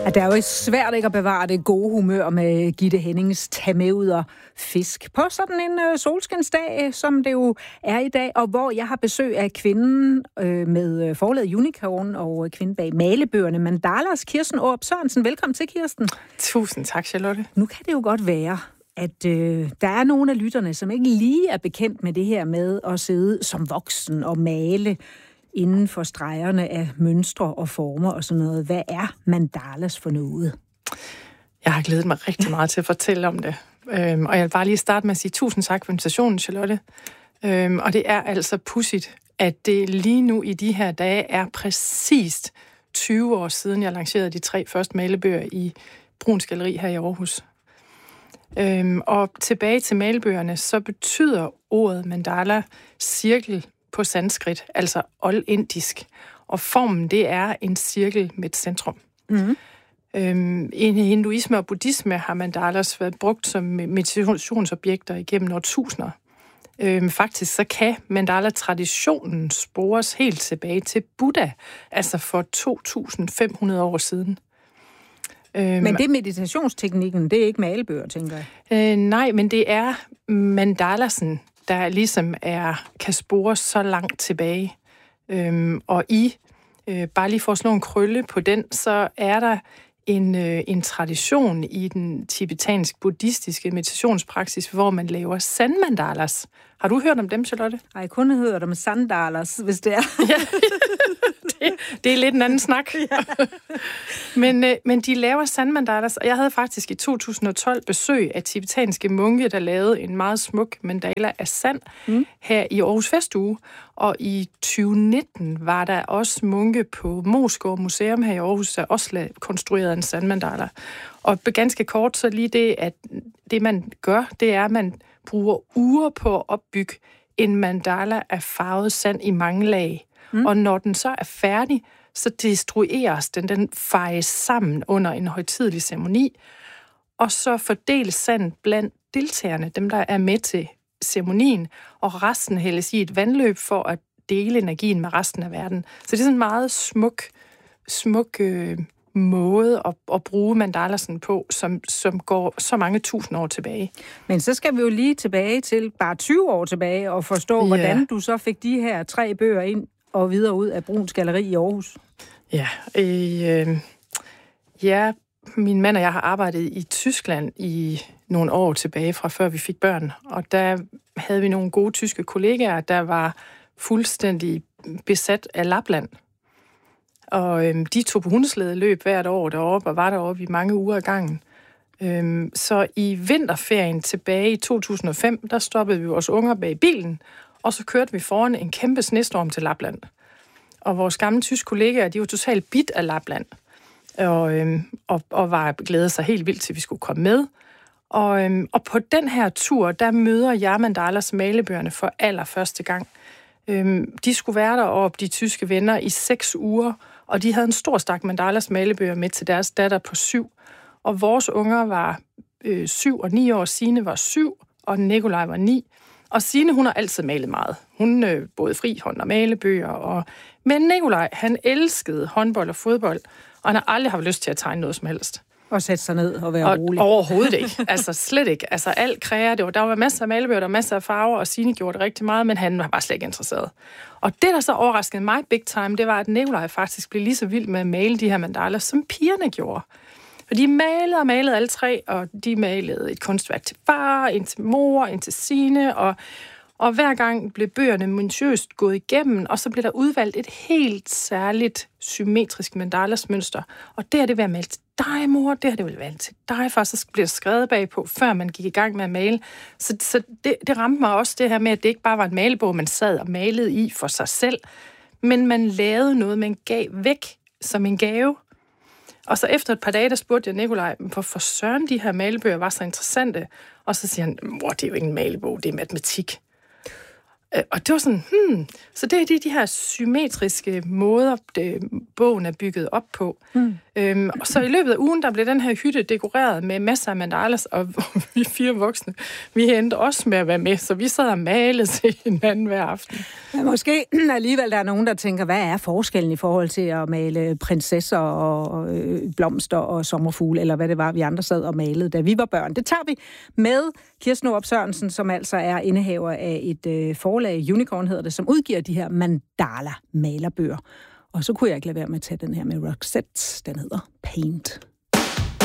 At det er jo svært ikke at bevare det gode humør med Gitte Hennings tag med ud og fisk på sådan en solskinsdag, som det jo er i dag, og hvor jeg har besøg af kvinden med forlaget Unicorn og kvinden bag malebøgerne Mandalas, Kirsten Aarup Sørensen. Velkommen til, Kirsten. Tusind tak, Charlotte. Nu kan det jo godt være, at der er nogle af lytterne, som ikke lige er bekendt med det her med at sidde som voksen og male inden for stregerne af mønstre og former og sådan noget. Hvad er mandalas for noget? Jeg har glædet mig rigtig meget til at fortælle om det. Og jeg vil bare lige starte med at sige tusind tak for invitationen, Charlotte. Og det er altså pudsigt, at det lige nu i de her dage er præcist 20 år siden, jeg lancerede de 3 første malebøger i Bruuns Galleri her i Aarhus. Og tilbage til malebøgerne, så betyder ordet mandala cirkel på sanskrit, altså oldindisk. Og formen, det er en cirkel med et centrum. Mm-hmm. I hinduisme og buddhisme har mandalas været brugt som meditationsobjekter igennem årtusinder. Faktisk så kan mandala-traditionen spores helt tilbage til Buddha, altså for 2.500 år siden. Men det er meditationsteknikken, det er ikke malebøger, tænker jeg. Nej, men det er mandalasen, der ligesom kan spores så langt tilbage. Og bare lige for at slå en krølle på den, så er der en tradition i den tibetansk-buddhistiske meditationspraksis, hvor man laver sandmandalas. Har du hørt om dem, Charlotte? Nej, jeg kun hørt om sandalas, hvis det er. Ja. Det er lidt en anden snak. Ja. Men de laver sandmandalas, og jeg havde faktisk i 2012 besøg af tibetanske munke, der lavede en meget smuk mandala af sand her i Aarhus Festuge. Og i 2019 var der også munke på Moesgaard Museum her i Aarhus, der også konstruerede en sandmandala. Og ganske kort så lige det, at det man gør, det er, at man bruger uger på at opbygge en mandala af farvet sand i mange lag. Og når den så er færdig, så destrueres den fejes sammen under en højtidelig ceremoni, og så fordeles sand blandt deltagerne, dem der er med til ceremonien, og resten hældes i et vandløb for at dele energien med resten af verden. Så det er sådan en meget smuk måde at bruge mandalasen på, som går så mange tusind år tilbage. Men så skal vi jo lige tilbage til bare 20 år tilbage og forstå, hvordan du så fik de her 3 bøger ind og videre ud af Bruuns Galleri i Aarhus. Ja, min mand og jeg har arbejdet i Tyskland i nogle år tilbage, fra før vi fik børn. Og der havde vi nogle gode tyske kollegaer, der var fuldstændig besat af Lapland. Og de tog på hundeslædeløb hvert år deroppe, og var deroppe i mange uger ad gangen. Så i vinterferien tilbage i 2005, der stoppede vi vores unger bag bilen, og så kørte vi foran en kæmpe snestorm til Lapland. Og vores gamle tyske kollegaer, de var totalt bit af Lapland, og var glædede sig helt vildt til, at vi skulle komme med. Og på den her tur, der møder jeg mandalas malebøgerne for allerførste gang. De skulle være deroppe, de tyske venner, i 6 uger, og de havde en stor stak mandalas malebøger med til deres datter på 7. Og vores unger var 7 og 9 år, Signe var 7, og Nikolaj var 9. Og Signe, hun har altid malet meget. Hun både frihånd og malebøger. Men Nikolaj, han elskede håndbold og fodbold, og han har aldrig haft lyst til at tegne noget som helst. Og sætte sig ned og være rolig. Overhovedet ikke. Altså slet ikke. Altså alt kreativt. Der var masser af malebøger, der var masser af farver, og Signe gjorde det rigtig meget, men han var bare slet ikke interesseret. Og det, der så overraskede mig big time, det var, at Nikolaj faktisk blev lige så vild med at male de her mandalas, som pigerne gjorde. Og de malede alle 3, og de malede et kunstværk til far, en til mor, en til Signe, og hver gang blev bøgerne minutiøst gået igennem, og så blev der udvalgt et helt særligt symmetrisk mandalas-mønster. Og det har det været malet til dig, mor, det har det vel været til dig, far, så bliver det skrevet bagpå, før man gik i gang med at male. Så det ramte mig også, det her med, at det ikke bare var en malebog, man sad og malede i for sig selv, men man lavede noget, man gav væk som en gave. Og så efter et par dage, der spurgte jeg Nikolaj, hvorfor søren de her malebøger var så interessante. Og så siger han, mor, det er jo ikke en malebog, det er matematik. Og det var sådan, så det er de her symmetriske måder, bogen er bygget op på. Og så i løbet af ugen, der blev den her hytte dekoreret med masser af mandalas, og vi 4 voksne, vi endte også med at være med, så vi sad og malede til hinanden hver aften. Ja, måske alligevel der er nogen, der tænker, hvad er forskellen i forhold til at male prinsesser og blomster og sommerfugle, eller hvad det var, vi andre sad og malede, da vi var børn. Det tager vi med Kirsten Norup Sørensen, som altså er indehaver af et forlag, Unicorn hedder det, som udgiver de her mandala-malerbøger. Og så kunne jeg ikke lade være med at tage den her med Roxette, den hedder Paint.